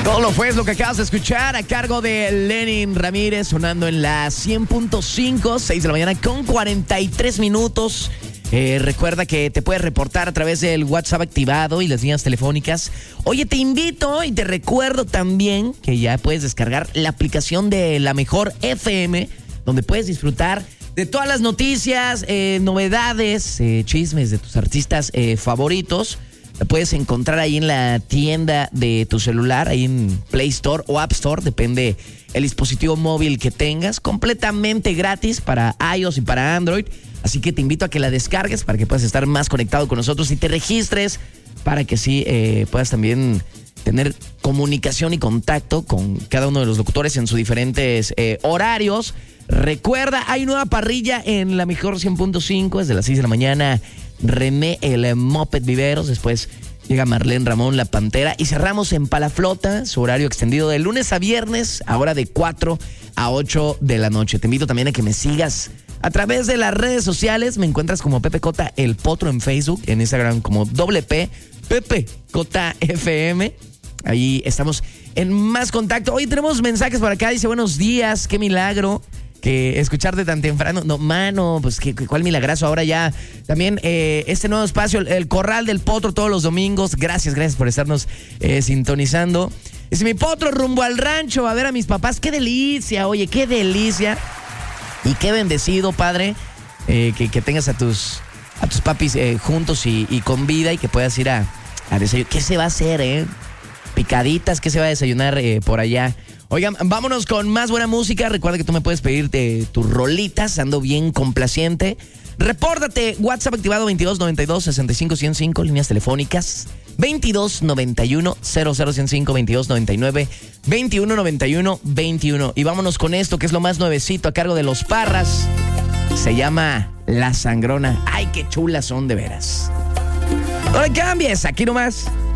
Todo lo fue es lo que acabas de escuchar a cargo de Lenin Ramírez, sonando en la 100.5, 6 de la mañana con 43 minutos. Recuerda que te puedes reportar a través del WhatsApp activado y las líneas telefónicas. Oye, te invito y te recuerdo también que ya puedes descargar la aplicación de La Mejor FM, donde puedes disfrutar de todas las noticias, novedades, chismes de tus artistas favoritos. La puedes encontrar ahí en la tienda de tu celular, ahí en Play Store o App Store, depende el dispositivo móvil que tengas, completamente gratis para iOS y para Android. Así que te invito a que la descargues para que puedas estar más conectado con nosotros y te registres para que sí puedas también tener comunicación y contacto con cada uno de los locutores en sus diferentes horarios. Recuerda, hay nueva parrilla en La Mejor 100.5, desde las 6 de la mañana. René el Moped Viveros, después llega Marlene Ramón la Pantera y cerramos en Palaflota, su horario extendido de lunes a viernes, ahora de 4 a 8 de la noche. Te invito también a que me sigas a través de las redes sociales. Me encuentras como Pepe Cota El Potro en Facebook, en Instagram como P, Pepe Cota FM. Ahí estamos en más contacto. Hoy tenemos mensajes por acá, dice buenos días, qué milagro que escucharte tan temprano. No, mano, pues cuál milagrazo. Ahora ya también este nuevo espacio, el Corral del Potro, todos los domingos. Gracias por estarnos sintonizando. Es mi potro rumbo al rancho a ver a mis papás. Qué delicia, oye, qué delicia. Y qué bendecido, padre, que tengas a tus papis juntos y con vida y que puedas ir a desayunar. ¿Qué se va a hacer, Picaditas, ¿qué se va a desayunar por allá? Oigan, vámonos con más buena música. Recuerda que tú me puedes pedir tus rolitas, ando bien complaciente. Repórtate, WhatsApp activado 2292-65-105, líneas telefónicas 2291-00105, 2299-2191-21. Y vámonos con esto, que es lo más nuevecito a cargo de Los Parras. Se llama La Sangrona. Ay, qué chulas son de veras. No le cambies, aquí nomás.